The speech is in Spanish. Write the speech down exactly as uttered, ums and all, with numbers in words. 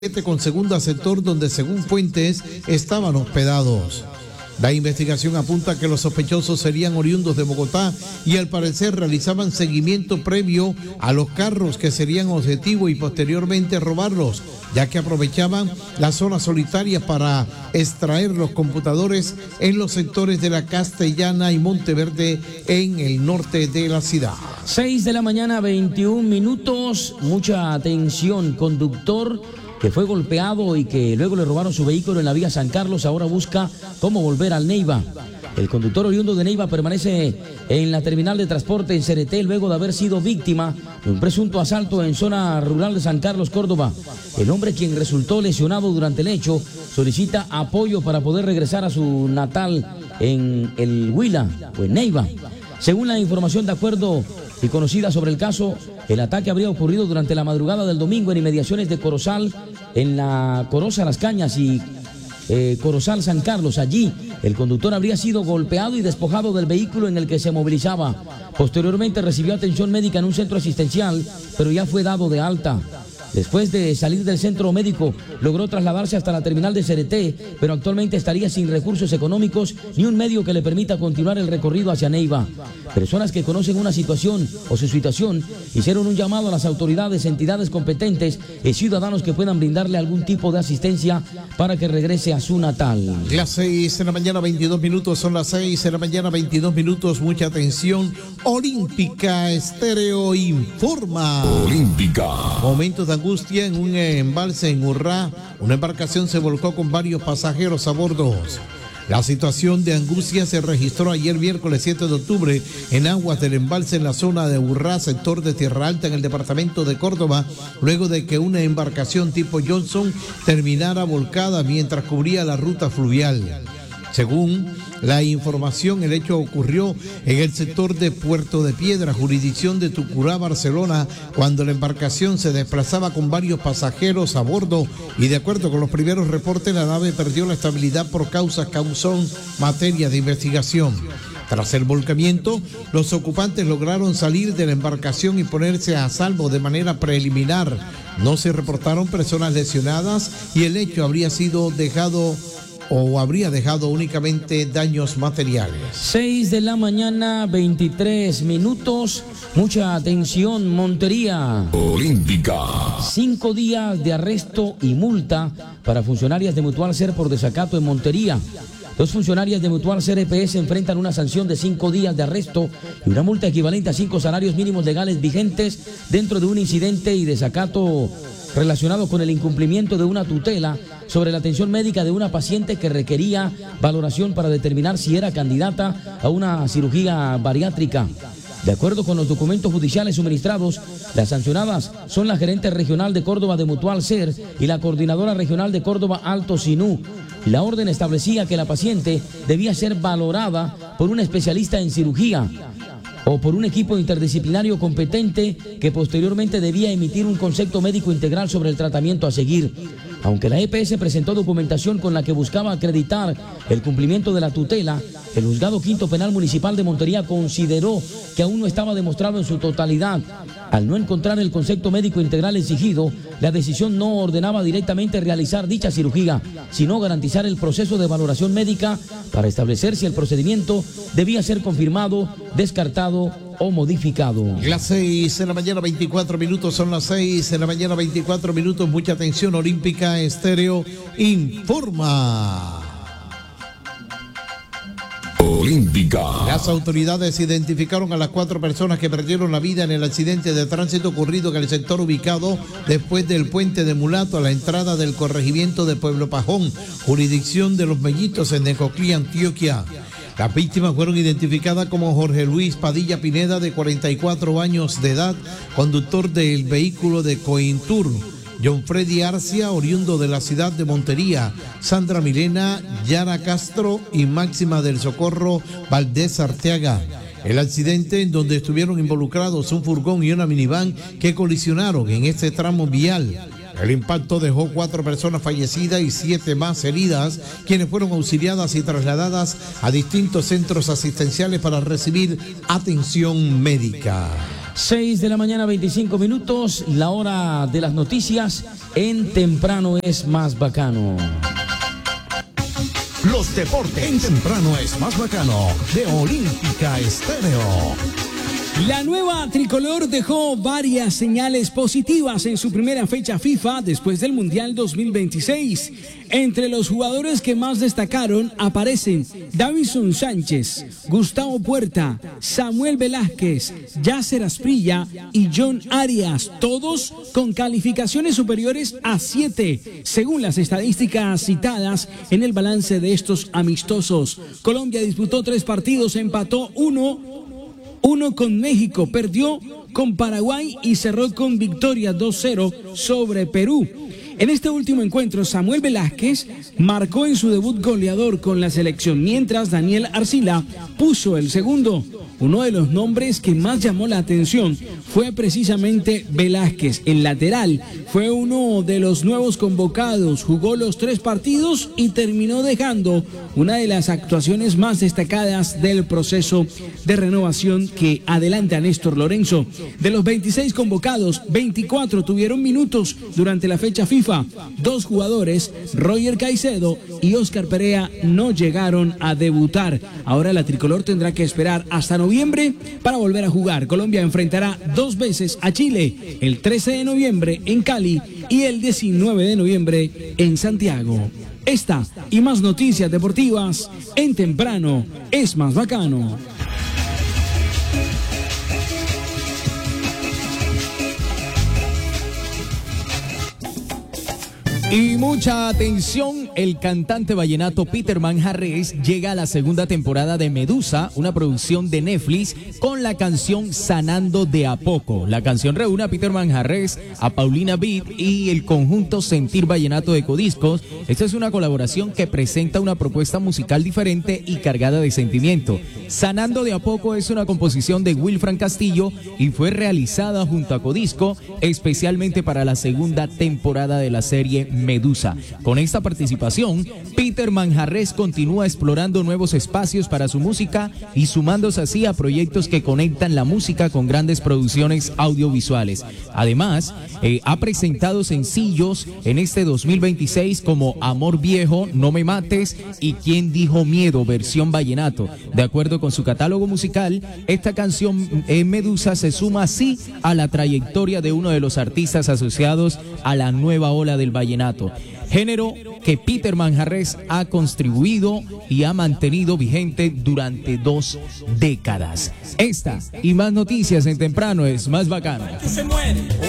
con segunda sector donde según fuentes estaban hospedados. La investigación apunta que los sospechosos serían oriundos de Bogotá y al parecer realizaban seguimiento previo a los carros que serían objetivo y posteriormente robarlos, ya que aprovechaban la zona solitaria para extraer los computadores en los sectores de la Castellana y Monteverde en el norte de la ciudad. seis de la mañana, veintiún minutos, mucha atención, conductor que fue golpeado y que luego le robaron su vehículo en la vía San Carlos, ahora busca cómo volver al Neiva. El conductor oriundo de Neiva permanece en la terminal de transporte en Cereté luego de haber sido víctima de un presunto asalto en zona rural de San Carlos, Córdoba. El hombre, quien resultó lesionado durante el hecho, solicita apoyo para poder regresar a su natal en el Huila o en Neiva. Según la información de acuerdo y conocida sobre el caso, el ataque habría ocurrido durante la madrugada del domingo en inmediaciones de Corozal, en la Coroza Las Cañas y eh, Corozal San Carlos. Allí, el conductor habría sido golpeado y despojado del vehículo en el que se movilizaba. Posteriormente recibió atención médica en un centro asistencial, pero ya fue dado de alta. Después de salir del centro médico, logró trasladarse hasta la terminal de Cereté, pero actualmente estaría sin recursos económicos ni un medio que le permita continuar el recorrido hacia Neiva. Personas que conocen una situación o su situación hicieron un llamado a las autoridades, entidades competentes y ciudadanos que puedan brindarle algún tipo de asistencia para que regrese a su natal. Las seis de la mañana, veintidós minutos, son las seis de la mañana, veintidós minutos, mucha atención. Olímpica Estéreo informa. Olímpica. Momentos de angustia en un embalse en Urrá. Una embarcación se volcó con varios pasajeros a bordo. La situación de angustia se registró ayer miércoles siete de octubre en aguas del embalse en la zona de Urrá, sector de Tierra Alta, en el departamento de Córdoba, luego de que una embarcación tipo Johnson terminara volcada mientras cubría la ruta fluvial. Según la información, el hecho ocurrió en el sector de Puerto de Piedra, jurisdicción de Tucurá, Barcelona, cuando la embarcación se desplazaba con varios pasajeros a bordo y, de acuerdo con los primeros reportes, la nave perdió la estabilidad por causas que aún son materia de investigación. Tras el volcamiento, los ocupantes lograron salir de la embarcación y ponerse a salvo de manera preliminar. No se reportaron personas lesionadas y el hecho habría sido dejado o habría dejado únicamente daños materiales. seis de la mañana, veintitrés minutos. Mucha atención, Montería. Olímpica. Cinco días de arresto y multa para funcionarias de Mutual Ser por desacato en Montería. Dos funcionarias de Mutual Ser E P S enfrentan una sanción de cinco días de arresto y una multa equivalente a cinco salarios mínimos legales vigentes dentro de un incidente y desacato relacionado con el incumplimiento de una tutela sobre la atención médica de una paciente que requería valoración para determinar si era candidata a una cirugía bariátrica. De acuerdo con los documentos judiciales suministrados, las sancionadas son la gerente regional de Córdoba de Mutual Ser y la coordinadora regional de Córdoba Alto Sinú. La orden establecía que la paciente debía ser valorada por un especialista en cirugía o por un equipo interdisciplinario competente que posteriormente debía emitir un concepto médico integral sobre el tratamiento a seguir. Aunque la E P S presentó documentación con la que buscaba acreditar el cumplimiento de la tutela, el Juzgado Quinto Penal Municipal de Montería consideró que aún no estaba demostrado en su totalidad. Al no encontrar el concepto médico integral exigido, la decisión no ordenaba directamente realizar dicha cirugía, sino garantizar el proceso de valoración médica para establecer si el procedimiento debía ser confirmado, descartado o modificado. Las seis de la mañana, veinticuatro minutos, son las seis de la mañana, veinticuatro minutos, mucha atención. Olímpica Estéreo informa. Olímpica. Las autoridades identificaron a las cuatro personas que perdieron la vida en el accidente de tránsito ocurrido en el sector ubicado después del puente de Mulato a la entrada del corregimiento de Pueblo Pajón, jurisdicción de Los Mellitos en Necoclí, Antioquia. Las víctimas fueron identificadas como Jorge Luis Padilla Pineda, de cuarenta y cuatro años de edad, conductor del vehículo de Cointur; John Freddy Arcia, oriundo de la ciudad de Montería; Sandra Milena, Yara Castro y Máxima del Socorro Valdés Arteaga. El accidente, en donde estuvieron involucrados un furgón y una minivan que colisionaron en este tramo vial. El impacto dejó cuatro personas fallecidas y siete más heridas, quienes fueron auxiliadas y trasladadas a distintos centros asistenciales para recibir atención médica. seis de la mañana, veinticinco minutos, la hora de las noticias en Temprano es Más Bacano. Los deportes en Temprano es Más Bacano, de Olímpica Estéreo. La nueva tricolor dejó varias señales positivas en su primera fecha FIFA después del Mundial dos mil veintiséis. Entre los jugadores que más destacaron aparecen Davison Sánchez, Gustavo Puerta, Samuel Velázquez, Yasser Asprilla y John Arias, todos con calificaciones superiores a siete, según las estadísticas citadas en el balance de estos amistosos. Colombia disputó tres partidos, empató uno, uno con México, perdió con Paraguay y cerró con victoria dos cero sobre Perú. En este último encuentro, Samuel Velázquez marcó en su debut goleador con la selección, mientras Daniel Arcila puso el segundo. Uno de los nombres que más llamó la atención fue precisamente Velázquez. El lateral fue uno de los nuevos convocados, jugó los tres partidos y terminó dejando una de las actuaciones más destacadas del proceso de renovación que adelanta Néstor Lorenzo. De los veintiséis convocados, veinticuatro tuvieron minutos durante la fecha FIFA. Dos jugadores, Roger Caicedo y Oscar Perea, no llegaron a debutar. Ahora la tricolor tendrá que esperar hasta noviembre para volver a jugar. Colombia enfrentará dos veces a Chile, el trece de noviembre en Cali y el diecinueve de noviembre en Santiago. Esta y más noticias deportivas en Temprano es Más Bacano. Y mucha atención, el cantante vallenato Peter Manjarrés llega a la segunda temporada de Medusa, una producción de Netflix, con la canción Sanando de a Poco. La canción reúne a Peter Manjarrés, a Paulina Beat y el conjunto Sentir Vallenato de Codiscos. Esta es una colaboración que presenta una propuesta musical diferente y cargada de sentimiento. Sanando de a Poco es una composición de Wilfran Castillo y fue realizada junto a Codisco, especialmente para la segunda temporada de la serie Medusa. Con esta participación, Peter Manjarrés continúa explorando nuevos espacios para su música y sumándose así a proyectos que conectan la música con grandes producciones audiovisuales. Además, eh, ha presentado sencillos en este dos mil veintiséis como Amor Viejo, No Me Mates y ¿Quién Dijo Miedo? Versión vallenato. De acuerdo con su catálogo musical, esta canción eh, Medusa se suma así a la trayectoria de uno de los artistas asociados a la nueva ola del vallenato, género que Peter Manjarrés ha contribuido y ha mantenido vigente durante dos décadas. Esta y más noticias en Temprano es Más Bacano. Se muere.